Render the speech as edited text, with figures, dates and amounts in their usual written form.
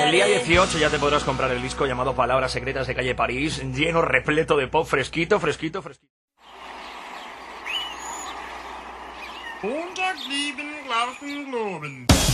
El día 18 ya te podrás comprar el disco llamado Palabras Secretas de Calle París, lleno, repleto de pop fresquito, fresquito, fresquito. Montag 7 Globen.